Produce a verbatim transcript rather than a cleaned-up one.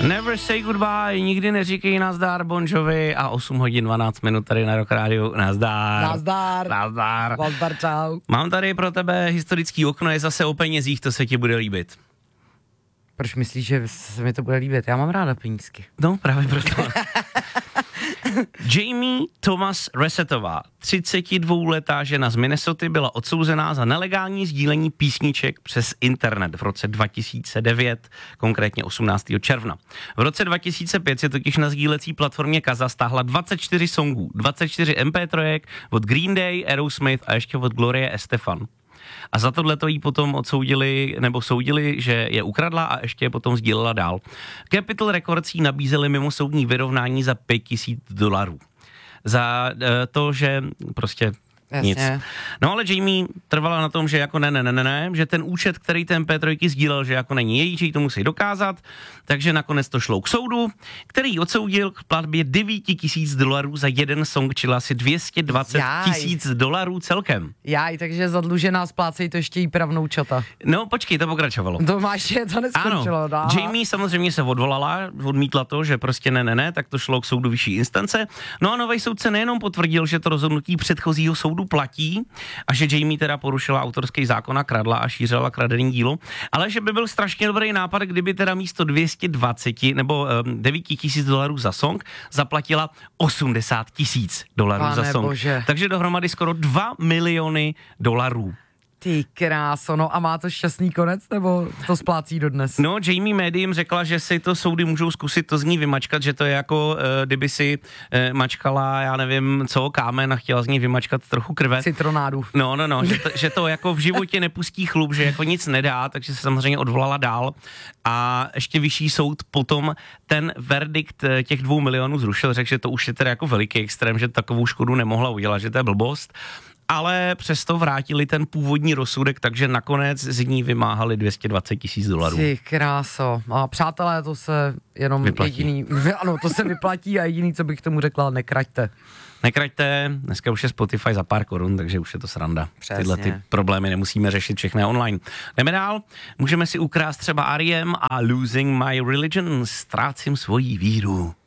Never say goodbye, nikdy neříkej nazdar Bon Jovi a osm hodin dvanáct minut tady na Rock Rádiu. Nazdar. Nazdar. Nazdar. Nazdar, čau. Mám tady pro tebe historický okno, je zase o penězích, to se ti bude líbit. Proč myslíš, že se mi to bude líbit? Já mám ráda penízky. No, právě proto. Jamie Thomas Resetová, třicetidvouletá žena z Minnesoty, byla odsouzená za nelegální sdílení písniček přes internet v roce dva tisíce devět, konkrétně osmnáctého června. V roce dva tisíce pět se totiž na sdílecí platformě Kaza stáhla dvacet čtyři songů, dvacet čtyři em pé tři od Green Day, Aerosmith a ještě od Glorie Estefan. A za tohleto jí potom odsoudili, nebo soudili, že je ukradla a ještě je potom sdílela dál. Capitol Records jí nabízeli mimosoudní vyrovnání za pět tisíc dolarů. Za uh, to, že prostě Jasně. nic. No ale Jamie trvala na tom, že jako ne, ne, ne, ne, ne, že ten účet, který ten em pé tři sdílel, že jako není její, že jí to musí dokázat, takže nakonec to šlo k soudu, který odsoudil k platbě devět tisíc dolarů za jeden song, čili asi dvě stě dvacet tisíc dolarů celkem. Jaj, takže zadlužená, splácej to ještě jí pravnoučata. No počkej, to pokračovalo. To máš, je to neskončilo. Ano, dá. Jamie samozřejmě se odvolala, odmítla to, že prostě ne, ne, ne, tak to šlo k soudu vyšší instance. No a nový soudce nejenom potvrdil, že to rozhodnutí předchozího soudu platí a že Jamie teda porušila autorský zákon a kradla a šířila kradený dílo, ale že by byl strašně dobrý nápad, kdyby teda místo dvě stě dvacet nebo um, devět tisíc dolarů za song zaplatila osmdesát tisíc dolarů Pane za song. Bože. Takže dohromady skoro dva miliony dolarů. Ty kráso, no a má to šťastný konec, nebo to splácí dodnes? No, Jamie médiím řekla, že si to soudy můžou zkusit to z ní vymačkat, že to je jako, uh, kdyby si uh, mačkala, já nevím co, kámen a chtěla z ní vymačkat trochu krve. Citronádu. No, no, no, že to, že to jako v životě nepustí chlup, že jako nic nedá, takže se samozřejmě odvolala dál a ještě vyšší soud potom ten verdikt těch dvou milionů zrušil, řekl, že to už je teda jako veliký extrém, že takovou škodu nemohla udělat, že to je blbost. Ale přesto vrátili ten původní rozsudek, takže nakonec z ní vymáhali dvě stě dvacet tisíc dolarů. Ty kráso. A přátelé, to se jenom vyplatí. jediný, ano, to se vyplatí a jediný, co bych tomu řekla, nekraťte. Nekraťte, dneska už je Spotify za pár korun, takže už je to sranda. Přesně. Tyhle ty problémy nemusíme řešit všechny online. Jdeme dál, můžeme si ukrást třeba R E M a Losing My Religion, ztrácím svoji víru.